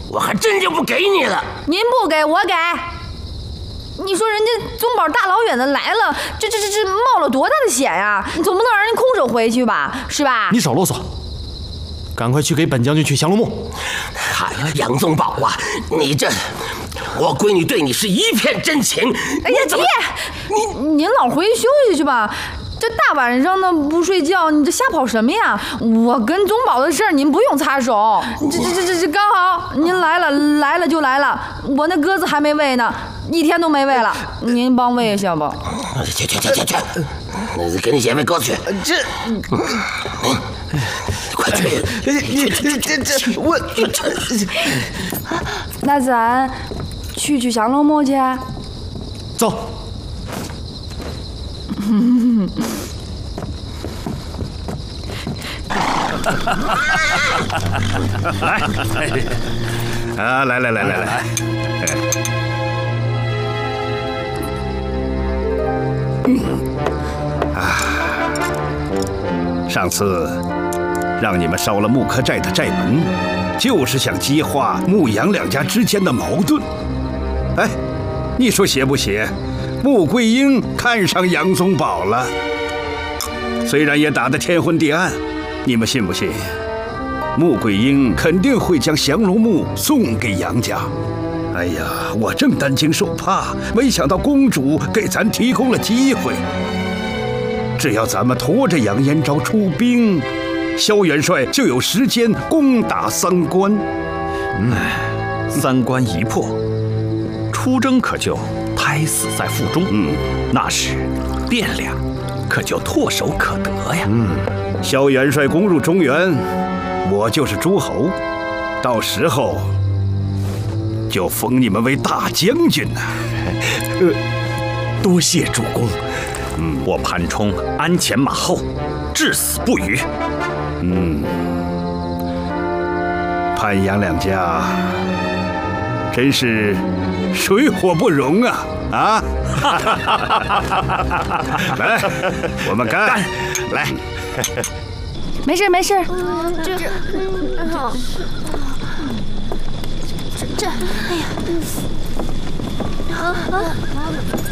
我还真就不给你了。 您不给我给。你说人家宗宝大老远的来了，这冒了多大的险呀！你总不能让人空手回去吧，是吧？ 你少啰嗦，赶快去给本将军取降龙木。 哎呀，杨宗保啊，你这，我闺女对你是一片真情。 哎呀，爹，您老回去休息去吧。这大晚上的不睡觉，你这瞎跑什么呀？我跟宗保的事儿您不用插手。这刚好您来了就来了，我那鸽子还没喂呢，一天都没喂了，您帮喂一下吧。 去，给你姐妹哥去。快去！ 我那咱去降龙木去。 走。 来，上次让你们烧了木柯寨的寨门，就是想激化牧羊两家之间的矛盾。哎，你说邪不邪？穆桂英看上杨宗保了，虽然也打得天昏地暗，你们信不信？穆桂英肯定会将降龙木送给杨家。哎呀，我正担惊受怕，没想到公主给咱提供了机会。只要咱们拖着杨延昭出兵，萧元帅就有时间攻打三关。 三关一破，出征可就胎死在腹中。那时汴梁可就唾手可得呀。 萧元帅攻入中原，我就是诸侯，到时候就封你们为大将军呐。 多谢主公。我潘冲鞍前马后，至死不渝。 潘杨两家真是水火不容啊！来，我们干！来， 没事。 哎呀，